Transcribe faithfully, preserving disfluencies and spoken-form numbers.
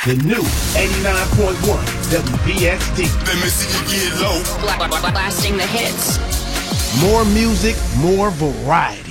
The new eighty-nine point one W B X D. Let me see you get low. Blasting the hits. More music, more variety.